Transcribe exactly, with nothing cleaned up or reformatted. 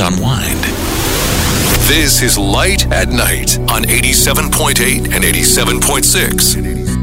unwind. This is Light at Night on eighty-seven point eight and eighty-seven point six.